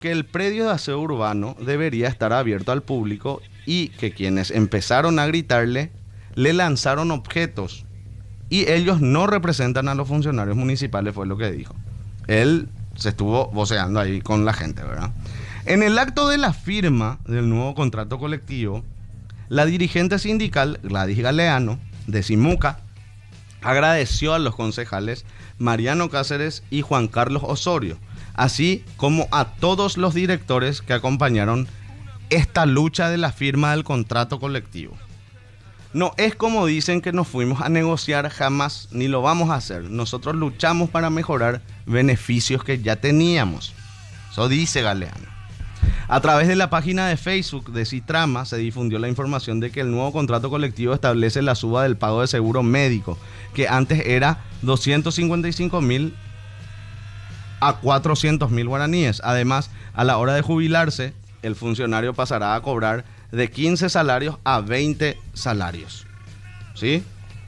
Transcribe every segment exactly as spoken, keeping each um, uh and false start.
que el predio de aseo urbano debería estar abierto al público y que quienes empezaron a gritarle le lanzaron objetos y ellos no representan a los funcionarios municipales, fue lo que dijo. Él se estuvo voceando ahí con la gente, ¿verdad? En el acto de la firma del nuevo contrato colectivo, la dirigente sindical Gladys Galeano, de Simuca, agradeció a los concejales Mariano Cáceres y Juan Carlos Osorio, así como a todos los directores que acompañaron esta lucha de la firma del contrato colectivo. No es como dicen que nos fuimos a negociar, jamás, ni lo vamos a hacer. Nosotros luchamos para mejorar beneficios que ya teníamos. Eso dice Galeano. A través de la página de Facebook de Citrama se difundió la información de que el nuevo contrato colectivo establece la suba del pago de seguro médico, que antes era doscientos cincuenta y cinco mil a cuatrocientos mil guaraníes. Además, a la hora de jubilarse, el funcionario pasará a cobrar de quince salarios a veinte salarios. ¿Sí?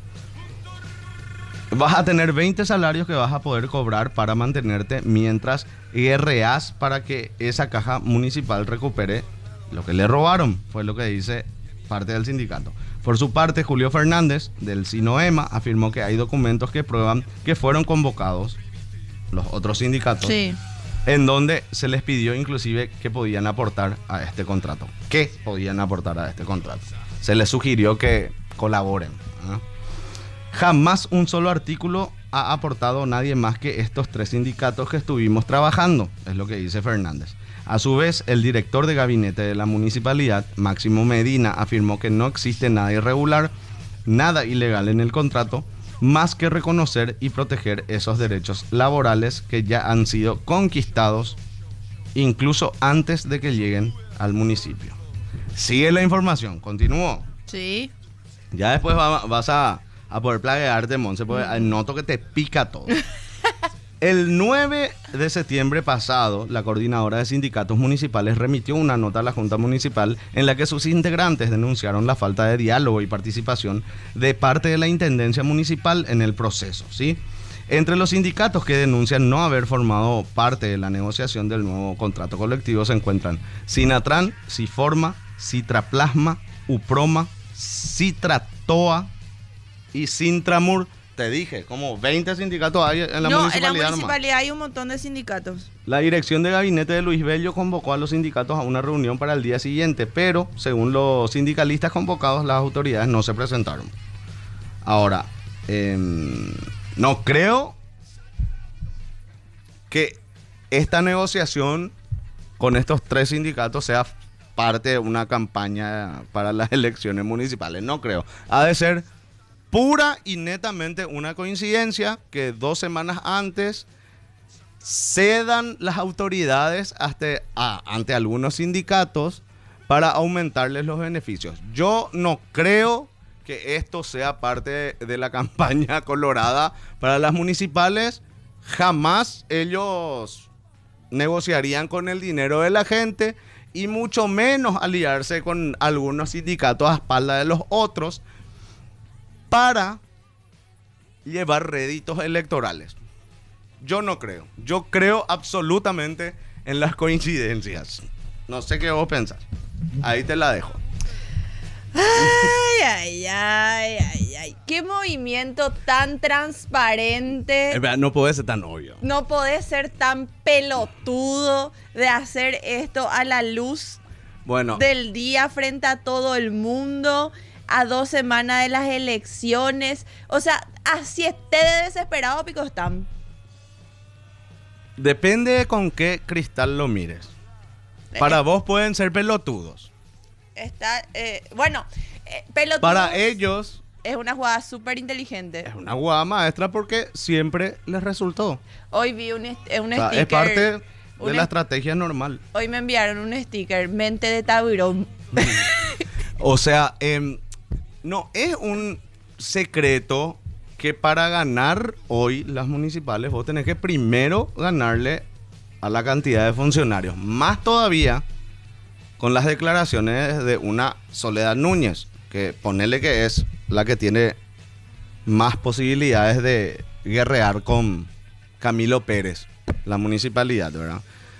Vas a tener veinte salarios que vas a poder cobrar para mantenerte mientras guerreas para que esa caja municipal recupere lo que le robaron, fue lo que dice parte del sindicato. Por su parte, Julio Fernández, del Sinoema, afirmó que hay documentos que prueban que fueron convocados los otros sindicatos, sí, en donde se les pidió inclusive que podían aportar a este contrato. ¿Qué podían aportar a este contrato? Se les sugirió que colaboren, ¿no? Jamás un solo artículo ha aportado nadie más que estos tres sindicatos que estuvimos trabajando, es lo que dice Fernández. A su vez, el director de gabinete de la municipalidad, Máximo Medina, afirmó que no existe nada irregular, nada ilegal en el contrato, más que reconocer y proteger esos derechos laborales que ya han sido conquistados incluso antes de que lleguen al municipio. Sigue la información, continúo. Sí. Ya después va, vas a, a poder plaguearte, Monse, porque mm. noto que te pica todo. El nueve de septiembre pasado, la coordinadora de sindicatos municipales remitió una nota a la Junta Municipal en la que sus integrantes denunciaron la falta de diálogo y participación de parte de la Intendencia Municipal en el proceso, ¿sí? Entre los sindicatos que denuncian no haber formado parte de la negociación del nuevo contrato colectivo se encuentran Sinatran, Siforma, Citraplasma, Uproma, Citratoa y Sintramur. Te dije, como veinte sindicatos hay en la no, municipalidad. No, en la municipalidad hay un montón de sindicatos. La dirección de gabinete de Luis Bello convocó a los sindicatos a una reunión para el día siguiente, pero según los sindicalistas convocados, las autoridades no se presentaron. Ahora, eh, no creo que esta negociación con estos tres sindicatos sea parte de una campaña para las elecciones municipales. No creo. Ha de ser pura y netamente una coincidencia que dos semanas antes cedan las autoridades hasta, a, ante algunos sindicatos para aumentarles los beneficios. Yo no creo que esto sea parte de, de la campaña colorada para las municipales. Jamás ellos negociarían con el dinero de la gente y mucho menos aliarse con algunos sindicatos a espaldas de los otros para llevar réditos electorales. Yo no creo. Yo creo absolutamente en las coincidencias. No sé qué vos pensás. Ahí te la dejo. Ay, ay, ay, ay, ay. Qué movimiento tan transparente. Eh, no puede ser tan obvio. No puede ser tan pelotudo de hacer esto a la luz bueno. del día frente a todo el mundo. A dos semanas de las elecciones. O sea, así esté de desesperado, Pico están. Depende de con qué cristal lo mires. Para eh, vos pueden ser pelotudos. Está, eh, bueno, eh, pelotudos. Para ellos es una jugada súper inteligente. Es una jugada maestra porque siempre les resultó. Hoy vi un, un o sea, sticker. Es parte de la estrategia normal. Hoy me enviaron un sticker, mente de tiburón. O sea, eh, no es un secreto que para ganar hoy las municipales vos tenés que primero ganarle a la cantidad de funcionarios. Más todavía con las declaraciones de una Soledad Núñez, que ponele que es la que tiene más posibilidades de guerrear con Camilo Pérez, la municipalidad, ¿verdad?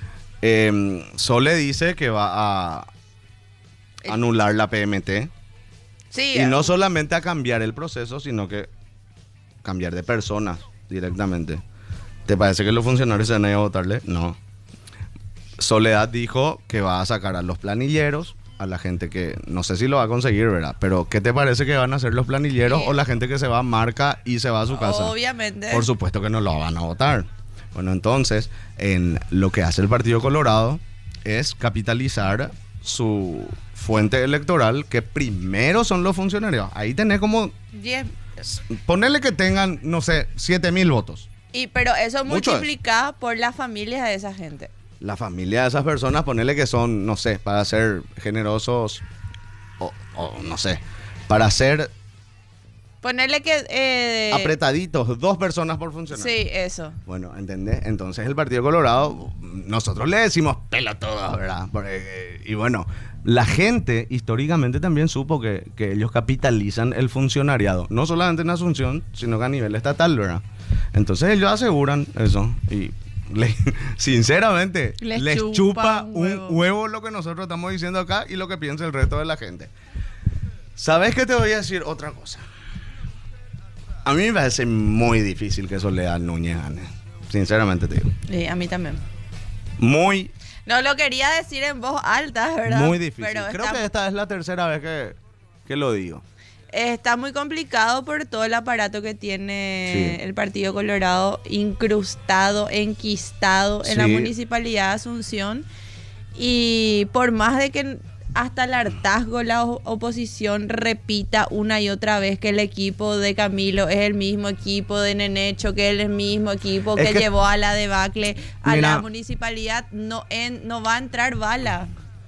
Eh, Sole dice que va a anular la P M T. Sí. Y no solamente a cambiar el proceso, sino que cambiar de personas directamente. ¿Te parece que los funcionarios se van a ir a votarle? No. Soledad dijo que va a sacar a los planilleros, a la gente que, no sé si lo va a conseguir, ¿verdad? Pero ¿qué te parece que van a hacer los planilleros Sí. o la gente que se va a marca y se va a su casa? Obviamente. Por supuesto que no lo van a votar. Bueno, entonces, en lo que hace el Partido Colorado es capitalizar su fuente electoral, que primero son los funcionarios. Ahí tenés como, Diez- ponerle que tengan, no sé, siete mil votos. Y, pero eso Mucho es. multiplica por las familias de esa gente. La familia de esas personas, ponerle que son, no sé, para ser generosos, o, o no sé, para ser Ponerle que... eh, apretaditos, dos personas por funcionario. Sí, eso. Bueno, ¿entendés? Entonces el Partido Colorado, nosotros le decimos pelotudos, ¿verdad? Porque, y bueno, la gente históricamente también supo que, que ellos capitalizan el funcionariado, no solamente en Asunción, sino que a nivel estatal, ¿verdad? Entonces ellos aseguran eso y le- sinceramente Les les, chupa chupa, un un huevo. huevo. lo que nosotros estamos diciendo acá y lo que piensa el resto de la gente. ¿Sabes qué te voy a decir? Otra cosa. A mí me parece muy difícil que Soledad Núñez gane. Sinceramente te digo. Sí, a mí también. Muy, No lo quería decir en voz alta, ¿verdad? muy difícil. Pero Creo está, que esta es la tercera vez que, que lo digo. está muy complicado por todo el aparato que tiene Sí. el Partido Colorado incrustado, enquistado en la Sí. Municipalidad de Asunción. Y por más de que hasta el hartazgo la o- oposición repita una y otra vez que el equipo de Camilo es el mismo equipo de Nenecho, que es el mismo equipo Es que, que- llevó a la debacle a Mira. la municipalidad, no, en, no va a entrar bala.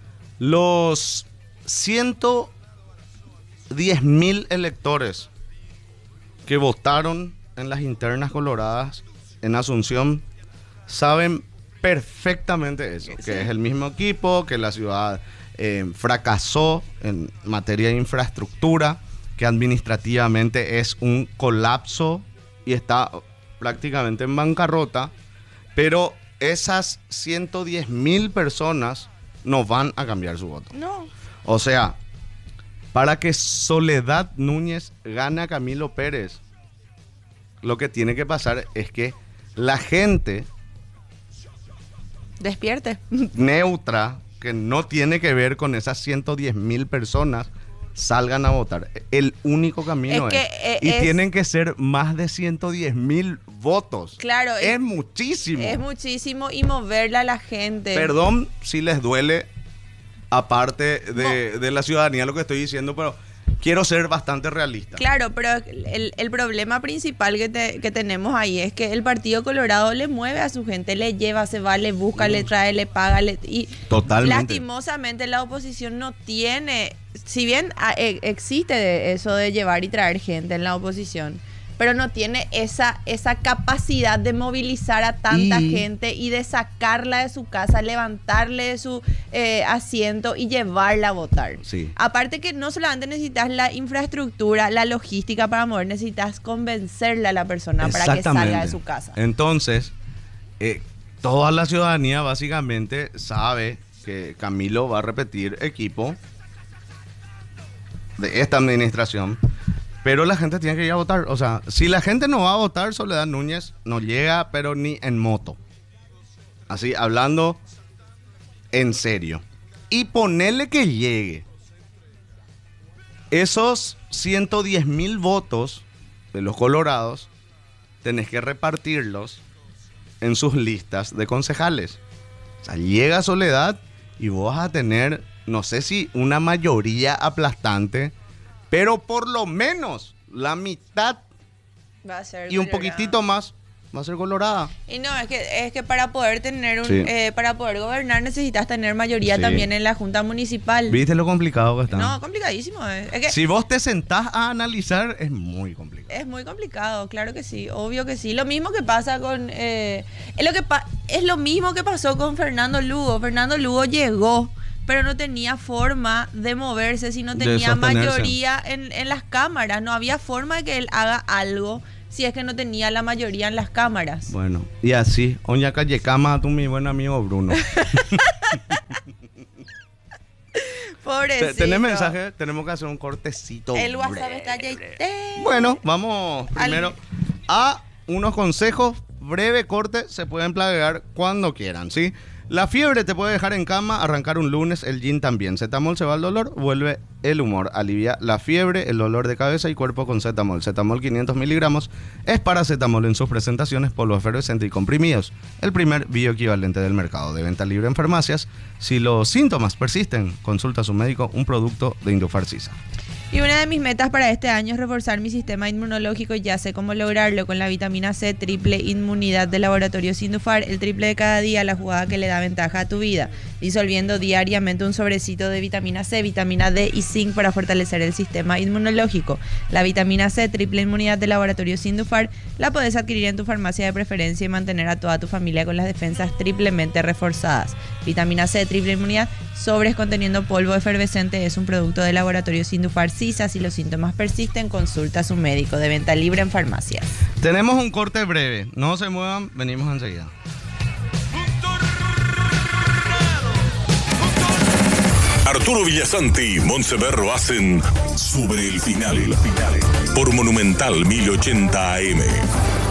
Los ciento diez mil electores que votaron en las internas coloradas en Asunción saben perfectamente eso, Sí. que es el mismo equipo, que la ciudad eh, fracasó en materia de infraestructura, que administrativamente es un colapso y está prácticamente en bancarrota, pero esas ciento diez mil personas no van a cambiar su voto. No. O sea, para que Soledad Núñez gane a Camilo Pérez, lo que tiene que pasar es que la gente Despierte. neutra, que no tiene que ver con esas ciento diez mil personas, salgan a votar. El único camino Es es. que, eh, y es- tienen que ser más de ciento diez mil votos. Claro, Es es, muchísimo. es muchísimo y moverla a la gente. Perdón si les duele, aparte de, de la ciudadanía, lo que estoy diciendo, pero quiero ser bastante realista. Claro, pero el, el problema principal que, te- que tenemos ahí es que el Partido Colorado le mueve a su gente, le lleva, se va, le busca, le trae, le paga, le- y Totalmente. lastimosamente la oposición no tiene, si bien ah, e- existe eso de llevar y traer gente en la oposición, pero no tiene esa, esa capacidad de movilizar a tanta Y- gente y de sacarla de su casa, levantarle de su eh, asiento y llevarla a votar. Sí. Aparte que no solamente necesitas la infraestructura, la logística para mover, necesitas convencerle a la persona para que salga de su casa. Entonces, eh, toda la ciudadanía básicamente sabe que Camilo va a repetir equipo de esta administración, pero la gente tiene que ir a votar. O sea, si la gente no va a votar, Soledad Núñez no llega, pero ni en moto. Así, hablando en serio. Y ponerle que llegue. Esos ciento diez mil votos de los colorados, tenés que repartirlos en sus listas de concejales. O sea, llega Soledad y vos vas a tener, no sé si una mayoría aplastante, pero por lo menos la mitad Va a ser y un colorada. poquitito más va a ser colorada. Y no, es que, es que para poder tener un, Sí. eh, para poder gobernar necesitas tener mayoría Sí. también en la Junta Municipal. ¿Viste lo complicado que está? No, complicadísimo. Es, es que Si vos te sentás a analizar, es muy complicado. es muy complicado, claro que sí, obvio que sí. Lo mismo que pasa con... eh, es, lo que pa- es lo mismo que pasó con Fernando Lugo. Fernando Lugo llegó, pero no tenía forma de moverse si no De tenía sostenerse. mayoría en, en las cámaras. No había forma de que él haga algo si es que no tenía la mayoría en las cámaras. Bueno, y así, oña calle cama a tu mi buen amigo Bruno. Pobrecito. ¿Tenés mensaje? Tenemos que hacer un cortecito. El WhatsApp breve. está ya. Bueno, vamos primero a unos consejos. Breve corte, se pueden plaguear cuando quieran, ¿sí? La fiebre te puede dejar en cama, arrancar un lunes, el yin también. Zetamol se va el dolor, vuelve el humor. Alivia la fiebre, el dolor de cabeza y cuerpo con Zetamol. Zetamol quinientos miligramos es paracetamol en sus presentaciones polvo efervescente y comprimidos. El primer bioequivalente del mercado, de venta libre en farmacias. Si los síntomas persisten, consulta a su médico, un producto de Indofarcisa. Y una de mis metas para este año es reforzar mi sistema inmunológico y ya sé cómo lograrlo con la vitamina C triple inmunidad de Laboratorio Sindufar, el triple de cada día, la jugada que le da ventaja a tu vida, disolviendo diariamente un sobrecito de vitamina C, vitamina D y zinc para fortalecer el sistema inmunológico. La vitamina C triple inmunidad de Laboratorio Sindufar la podés adquirir en tu farmacia de preferencia y mantener a toda tu familia con las defensas triplemente reforzadas. Vitamina C triple inmunidad, sobres conteniendo polvo efervescente, es un producto de Laboratorio Sindufar. Si los síntomas persisten, consulta a su médico, de venta libre en farmacias. Tenemos un corte breve, no se muevan, venimos enseguida. Arturo Villasanti y Montse Berro hacen Sobre el Final por Monumental mil ochenta A M.